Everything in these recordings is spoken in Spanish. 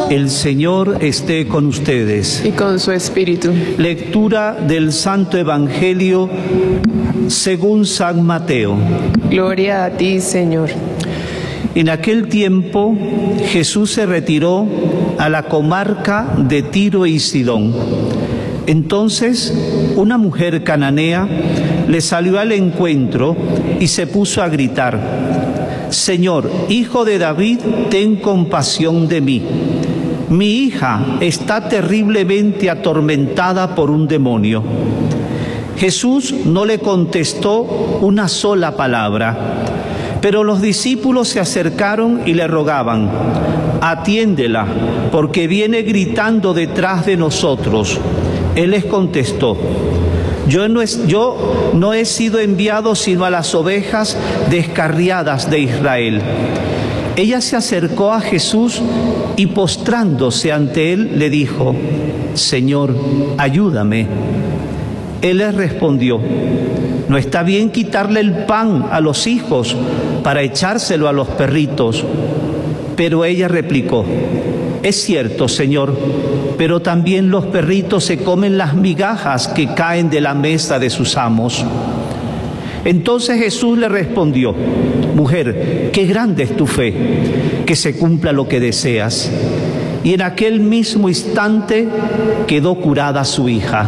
El Señor esté con ustedes. Y con su espíritu. Lectura del Santo Evangelio según San Mateo. Gloria a ti, Señor. En aquel tiempo Jesús se retiró a la comarca de Tiro y Sidón. Entonces una mujer cananea le salió al encuentro y se puso a gritar: Señor, Hijo de David, ten compasión de mí. Mi hija está terriblemente atormentada por un demonio. Jesús no le contestó una sola palabra, pero los discípulos se acercaron y le rogaban: atiéndela, porque viene gritando detrás de nosotros. Él les contestó: yo no he sido enviado sino a las ovejas descarriadas de Israel. Ella se acercó a Jesús y postrándose ante él le dijo: Señor, ayúdame. Él les respondió: no está bien quitarle el pan a los hijos para echárselo a los perritos. Pero ella replicó: es cierto, Señor, pero también los perritos se comen las migajas que caen de la mesa de sus amos. Entonces Jesús le respondió: mujer, qué grande es tu fe, que se cumpla lo que deseas. Y en aquel mismo instante quedó curada su hija.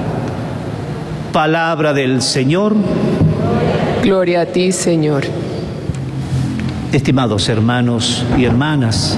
Palabra del Señor. Gloria a ti, Señor. Estimados hermanos y hermanas,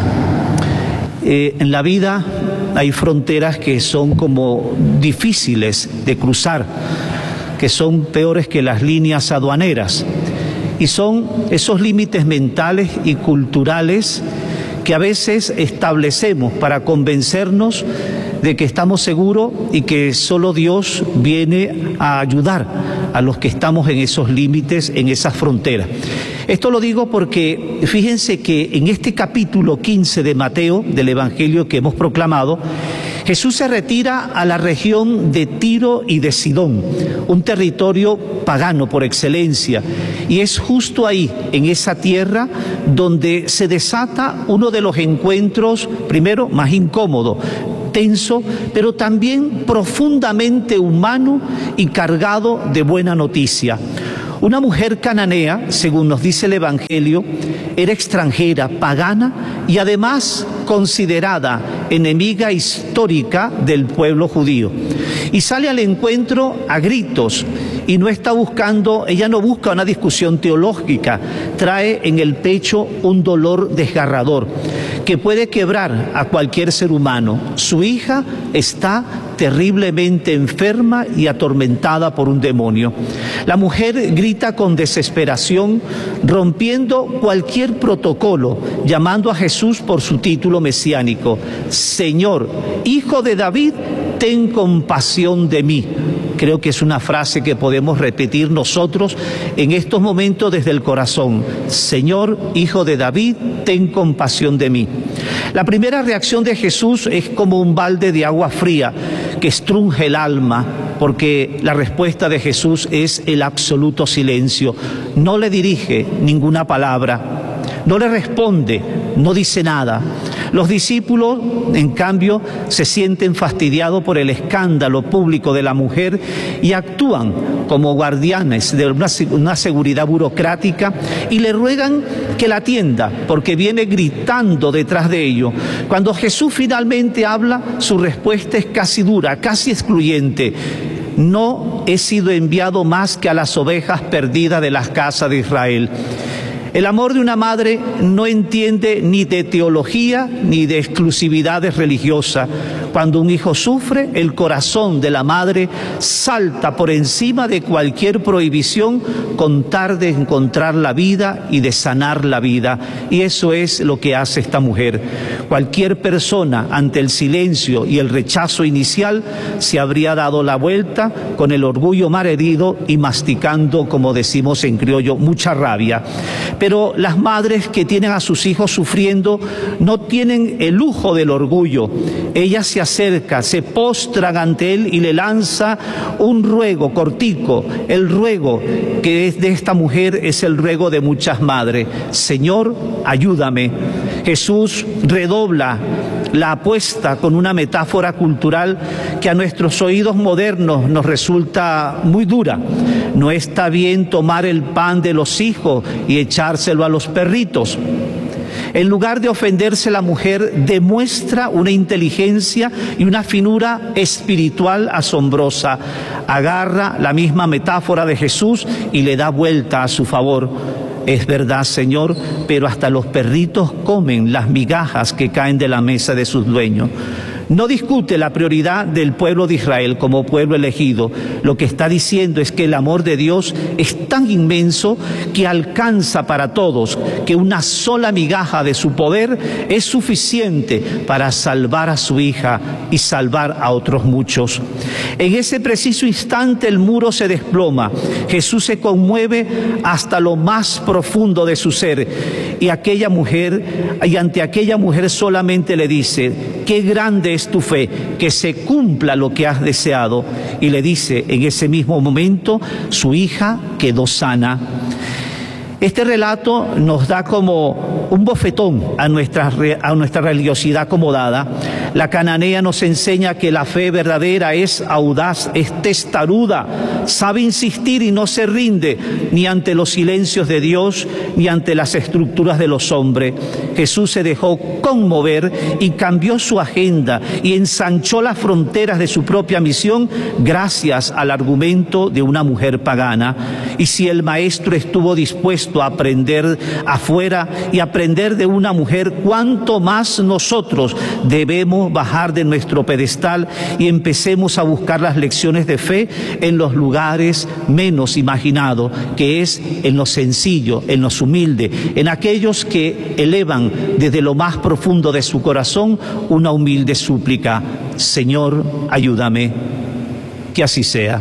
en la vida hay fronteras que son como difíciles de cruzar, que son peores que las líneas aduaneras, y son esos límites mentales y culturales que a veces establecemos para convencernos de que estamos seguros y que solo Dios viene a ayudar a los que estamos en esos límites, en esas fronteras. Esto lo digo porque fíjense que en este capítulo 15 de Mateo, del Evangelio que hemos proclamado, Jesús se retira a la región de Tiro y de Sidón, un territorio pagano por excelencia, y es justo ahí, en esa tierra, donde se desata uno de los encuentros, primero, más incómodo, tenso, pero también profundamente humano y cargado de buena noticia. Una mujer cananea, según nos dice el Evangelio, era extranjera, pagana y además considerada enemiga histórica del pueblo judío. Y sale al encuentro a gritos y no está buscando, ella no busca una discusión teológica, trae en el pecho un dolor desgarrador que puede quebrar a cualquier ser humano. Su hija está terriblemente enferma y atormentada por un demonio. La mujer grita con desesperación, rompiendo cualquier protocolo, llamando a Jesús por su título mesiánico: Señor, Hijo de David, ten compasión de mí. Creo que es una frase que podemos repetir nosotros en estos momentos desde el corazón: Señor, Hijo de David, ten compasión de mí. La primera reacción de Jesús es como un balde de agua fría que estrunge el alma, porque la respuesta de Jesús es el absoluto silencio. No le dirige ninguna palabra, no le responde, no dice nada. Los discípulos, en cambio, se sienten fastidiados por el escándalo público de la mujer y actúan como guardianes de una seguridad burocrática y le ruegan que la atienda porque viene gritando detrás de ellos. Cuando Jesús finalmente habla, su respuesta es casi dura, casi excluyente: no he sido enviado más que a las ovejas perdidas de las casas de Israel. El amor de una madre no entiende ni de teología ni de exclusividades religiosas. Cuando un hijo sufre, el corazón de la madre salta por encima de cualquier prohibición con tal de encontrar la vida y de sanar la vida. Y eso es lo que hace esta mujer. Cualquier persona, ante el silencio y el rechazo inicial, se habría dado la vuelta con el orgullo malherido y masticando, como decimos en criollo, mucha rabia. Pero las madres que tienen a sus hijos sufriendo no tienen el lujo del orgullo. Ella se acerca, se postran ante él y le lanza un ruego cortico. El ruego que es de esta mujer es el ruego de muchas madres. Señor, ayúdame. Jesús redobla la apuesta con una metáfora cultural que a nuestros oídos modernos nos resulta muy dura. No está bien tomar el pan de los hijos y echárselo a los perritos. En lugar de ofenderse, la mujer demuestra una inteligencia y una finura espiritual asombrosa. Agarra la misma metáfora de Jesús y le da vuelta a su favor. Es verdad, Señor, pero hasta los perritos comen las migajas que caen de la mesa de sus dueños. No discute la prioridad del pueblo de Israel como pueblo elegido. Lo que está diciendo es que el amor de Dios es tan inmenso que alcanza para todos, que una sola migaja de su poder es suficiente para salvar a su hija y salvar a otros muchos. En ese preciso instante el muro se desploma. Jesús se conmueve hasta lo más profundo de su ser y ante aquella mujer solamente le dice: qué grande es tu fe, que se cumpla lo que has deseado. Y le dice, en ese mismo momento, su hija quedó sana. Este relato nos da como un bofetón a nuestra religiosidad acomodada. La cananea nos enseña que la fe verdadera es audaz, es testaruda, sabe insistir y no se rinde ni ante los silencios de Dios ni ante las estructuras de los hombres. Jesús se dejó conmover y cambió su agenda y ensanchó las fronteras de su propia misión gracias al argumento de una mujer pagana. Y si el Maestro estuvo dispuesto a aprender afuera y aprender de una mujer, ¿cuánto más nosotros debemos bajar de nuestro pedestal y empecemos a buscar las lecciones de fe en los lugares menos imaginados, que es en lo sencillo, en los humildes, en aquellos que elevan desde lo más profundo de su corazón una humilde súplica? Señor, ayúdame. Que así sea.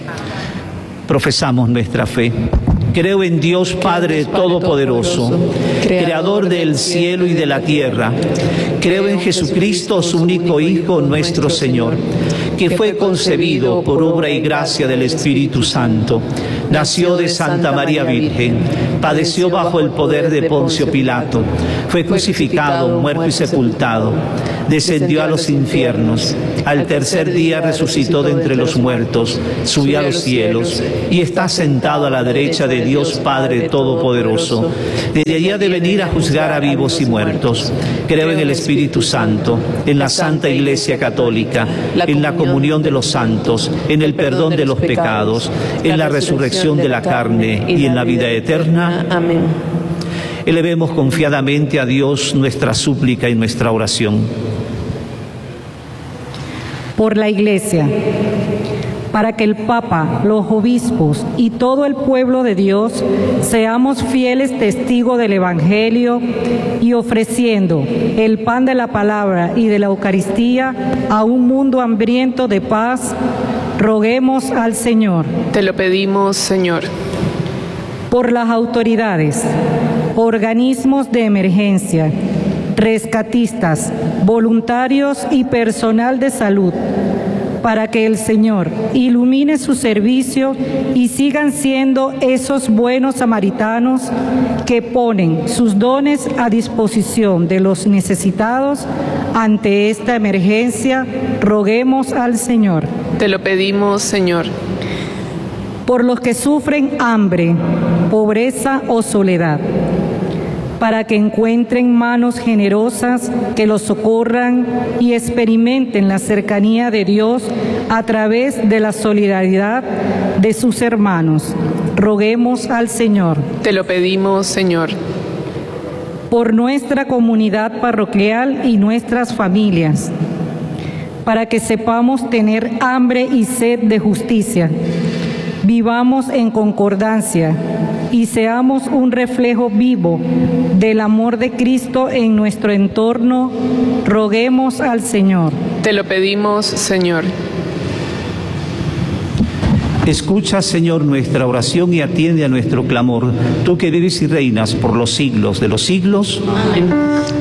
Profesamos nuestra fe. Creo en Dios Padre Todopoderoso, Creador del cielo y de la tierra. Creo en Jesucristo, su único Hijo, nuestro Señor, que fue concebido por obra y gracia del Espíritu Santo. Nació de Santa María Virgen, padeció bajo el poder de Poncio Pilato, fue crucificado, muerto y sepultado, descendió a los infiernos, al tercer día resucitó de entre los muertos, subió a los cielos y está sentado a la derecha de Dios Padre Todopoderoso. Desde allí ha de venir a juzgar a vivos y muertos. Creo en el Espíritu Santo, en la Santa Iglesia Católica, en la comunión de los santos, en el perdón de los pecados, en la resurrección de la carne y en la vida eterna. Amén. Elevemos confiadamente a Dios nuestra súplica y nuestra oración. Por la Iglesia, para que el Papa, los obispos y todo el pueblo de Dios seamos fieles testigos del Evangelio y ofreciendo el pan de la palabra y de la Eucaristía a un mundo hambriento de paz, roguemos al Señor. Te lo pedimos, Señor. Por las autoridades, organismos de emergencia, rescatistas, voluntarios y personal de salud, para que el Señor ilumine su servicio y sigan siendo esos buenos samaritanos que ponen sus dones a disposición de los necesitados. Ante esta emergencia, roguemos al Señor. Te lo pedimos, Señor. Por los que sufren hambre, pobreza o soledad, para que encuentren manos generosas que los socorran y experimenten la cercanía de Dios a través de la solidaridad de sus hermanos. Roguemos al Señor. Te lo pedimos, Señor. Por nuestra comunidad parroquial y nuestras familias, para que sepamos tener hambre y sed de justicia, vivamos en concordancia y seamos un reflejo vivo del amor de Cristo en nuestro entorno. Roguemos al Señor. Te lo pedimos, Señor. Escucha, Señor, nuestra oración y atiende a nuestro clamor. Tú que vives y reinas por los siglos de los siglos. Amén.